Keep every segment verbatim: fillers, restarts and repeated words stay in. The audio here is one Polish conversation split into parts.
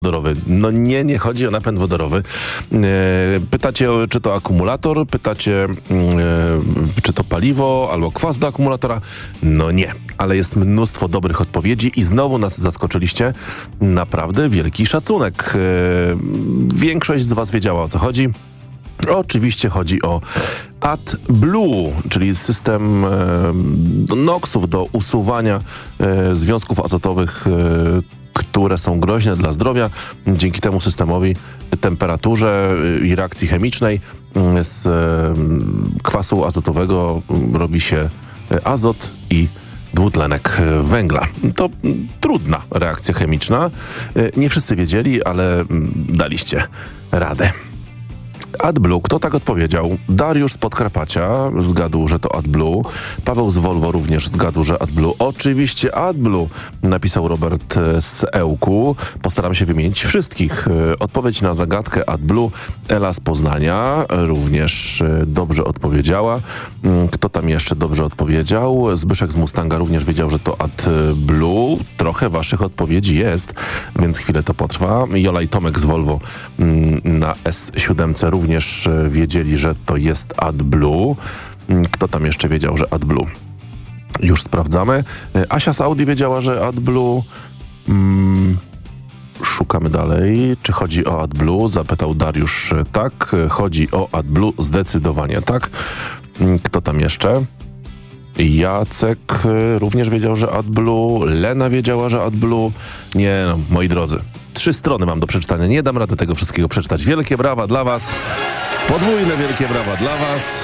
wodorowy. No nie, nie chodzi o napęd wodorowy. Pytacie, czy to akumulator, pytacie, czy to paliwo albo kwas do akumulatora. No nie, ale jest mnóstwo dobrych odpowiedzi i znowu nas zaskoczyliście. Naprawdę wielki szacunek. Większość z was wiedziała, o co chodzi. Oczywiście chodzi o AdBlue, czyli system e, noksów do usuwania e, związków azotowych, e, które są groźne dla zdrowia. Dzięki temu systemowi, temperaturze i reakcji chemicznej z e, kwasu azotowego robi się azot i dwutlenek węgla. To trudna reakcja chemiczna. E, nie wszyscy wiedzieli, ale daliście radę. AdBlue. Kto tak odpowiedział? Dariusz z Podkarpacia zgadł, że to AdBlue. Paweł z Volvo również zgadł, że AdBlue. Oczywiście AdBlue, napisał Robert z Ełku. Postaram się wymienić wszystkich. Odpowiedź na zagadkę AdBlue. Ela z Poznania również dobrze odpowiedziała. Kto tam jeszcze dobrze odpowiedział? Zbyszek z Mustanga również wiedział, że to AdBlue. Trochę waszych odpowiedzi jest, więc chwilę to potrwa. Jola i Tomek z Volvo na S siedem również również wiedzieli, że to jest AdBlue. Kto tam jeszcze wiedział, że AdBlue? Już sprawdzamy. Asia z Audi wiedziała, że AdBlue. Hmm. Szukamy dalej. Czy chodzi o AdBlue? Zapytał Dariusz. Tak. Chodzi o AdBlue. Zdecydowanie tak. Kto tam jeszcze? Jacek również wiedział, że AdBlue. Lena wiedziała, że AdBlue. Nie no, moi drodzy. Trzy strony mam do przeczytania. Nie dam rady tego wszystkiego przeczytać. Wielkie brawa dla was. Podwójne wielkie brawa dla was.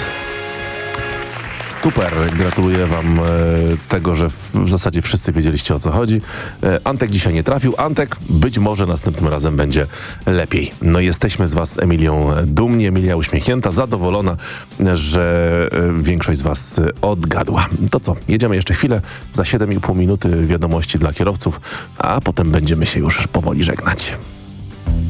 Super. Gratuluję wam e, tego, że w, w zasadzie wszyscy wiedzieliście, o co chodzi. E, Antek dzisiaj nie trafił. Antek, być może następnym razem będzie lepiej. No jesteśmy z was, Emilią, dumni. Emilia uśmiechnięta, zadowolona, że e, większość z was odgadła. To co? Jedziemy jeszcze chwilę. Za siedem i pół minuty wiadomości dla kierowców, a potem będziemy się już powoli żegnać.